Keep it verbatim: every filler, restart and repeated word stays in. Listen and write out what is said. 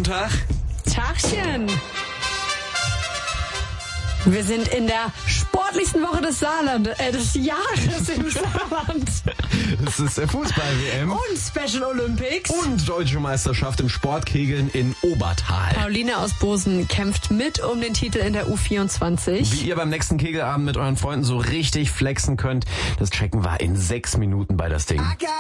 Tag. Tagchen. Wir sind in der sportlichsten Woche des Saarland, äh, des Jahres im Saarland. Es ist der Fußball-W M. Und Special Olympics. Und Deutsche Meisterschaft im Sportkegeln in Obertal. Pauline aus Bosen kämpft mit um den Titel in der U vierundzwanzig. Wie ihr beim nächsten Kegelabend mit euren Freunden so richtig flexen könnt, das checken wir in sechs Minuten bei das Ding.